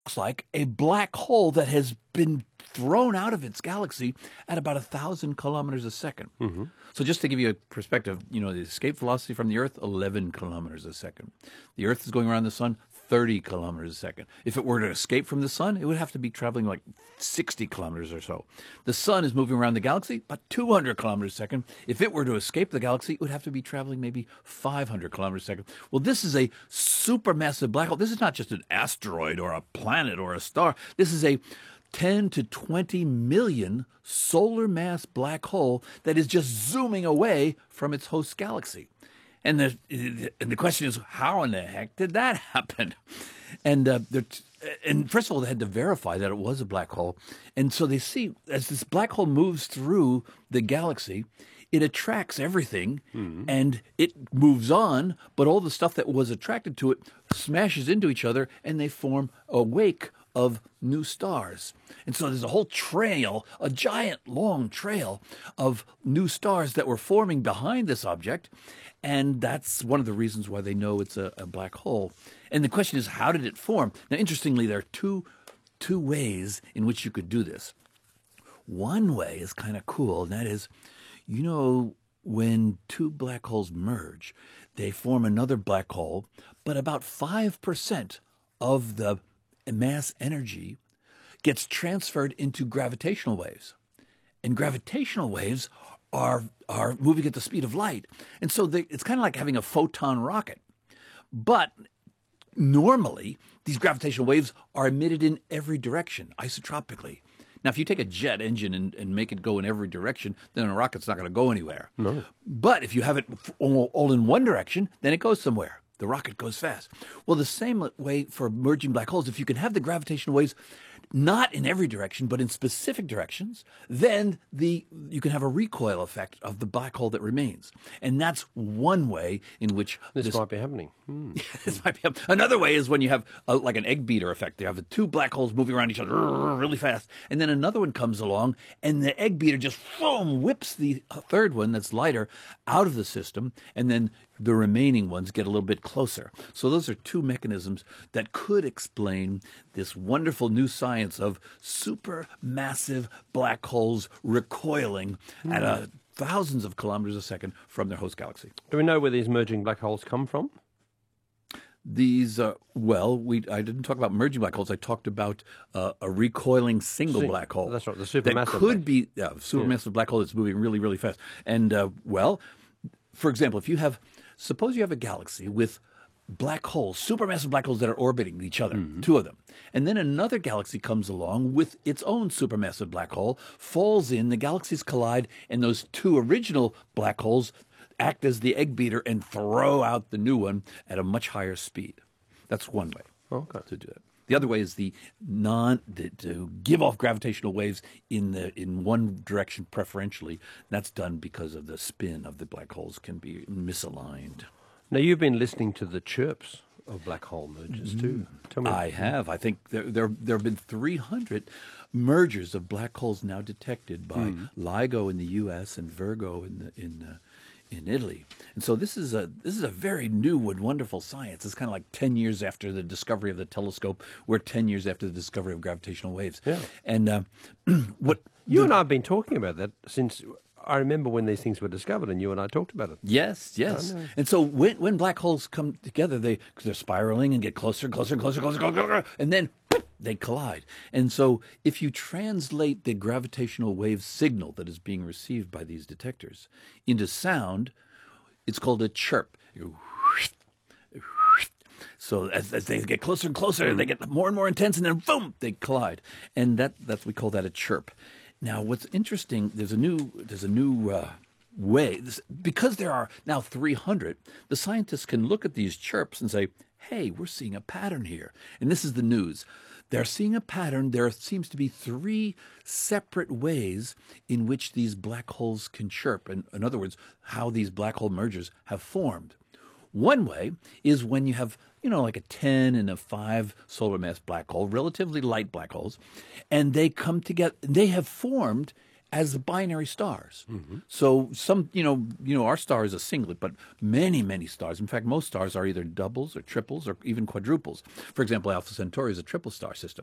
looks like a black hole that has been thrown out of its galaxy at about 1,000 kilometers a second. So just to give you a perspective, the escape velocity from the Earth, 11 kilometers a second. The Earth is going around the sun 30 kilometers a second. If it were to escape from the sun, it would have to be traveling like 60 kilometers or so. The sun is moving around the galaxy about 200 kilometers a second. If it were to escape the galaxy, it would have to be traveling maybe 500 kilometers a second. Well, this is a supermassive black hole. This is not just an asteroid or a planet or a star. This is a 10 to 20 million solar mass black hole that is just zooming away from its host galaxy. And the question is, how in the heck did that happen? And first of all, they had to verify that it was a black hole. And so they see, as this black hole moves through the galaxy, it attracts everything and it moves on, but all the stuff that was attracted to it smashes into each other and they form a wake of new stars. And so there's a whole trail, a giant long trail of new stars that were forming behind this object. And that's one of the reasons why they know it's a black hole. And the question is, how did it form? Now, interestingly, there are two ways in which you could do this. One way is kind of cool, and that is, when two black holes merge, they form another black hole, but about 5% of the mass energy gets transferred into gravitational waves. And gravitational waves are moving at the speed of light. And so it's kind of like having a photon rocket. But normally, these gravitational waves are emitted in every direction, isotropically. Now, if you take a jet engine and make it go in every direction, then a rocket's not going to go anywhere. No. But if you have it all in one direction, then it goes somewhere. The rocket goes fast. Well, the same way for merging black holes, if you can have the gravitational waves not in every direction, but in specific directions, then you can have a recoil effect of the black hole that remains. And that's one way in which this might be happening. This might be another way is when you have like an egg beater effect. You have the two black holes moving around each other really fast, and then another one comes along, and the egg beater just whips the third one that's lighter out of the system, and then the remaining ones get a little bit closer. So those are two mechanisms that could explain this wonderful new science of supermassive black holes recoiling at thousands of kilometers a second from their host galaxy. Do we know where these merging black holes come from? These, I didn't talk about merging black holes. I talked about a recoiling single black hole. That's right, the supermassive. That could be a supermassive black hole that's moving really, really fast. And, for example, suppose you have a galaxy with black holes, supermassive black holes that are orbiting each other, two of them. And then another galaxy comes along with its own supermassive black hole, falls in, the galaxies collide, and those two original black holes act as the egg beater and throw out the new one at a much higher speed. That's one way to do it. The other way is to give off gravitational waves in one direction preferentially. That's done because of the spin of the black holes can be misaligned. Now, you've been listening to the chirps of black hole mergers too. Tell me. I have. I think there have been 300 mergers of black holes now detected by LIGO in the U.S. and Virgo in Italy. And so this is a very new and wonderful science. It's kind of like 10 years after the discovery of the telescope. We're 10 years after the discovery of gravitational waves. Yeah. And you and I have been talking about that since I remember when these things were discovered, and you and I talked about it. Yes. And so when black holes come together, they're spiraling and get closer and closer and closer and closer, and then they collide. And so if you translate the gravitational wave signal that is being received by these detectors into sound, it's called a chirp. So as they get closer and closer, they get more and more intense, and then boom, they collide. And we call that a chirp. Now, what's interesting, there's a new way. Because there are now 300, the scientists can look at these chirps and say, hey, we're seeing a pattern here. And this is the news. They're seeing a pattern. There seems to be 3 separate ways in which these black holes can chirp. And in other words, how these black hole mergers have formed. One way is when you have, like a 10 and a 5 solar mass black hole, relatively light black holes, and they come together. They have formed as the binary stars. So some, our star is a singlet, but many, many stars. In fact, most stars are either doubles or triples or even quadruples. For example, Alpha Centauri is a triple star system.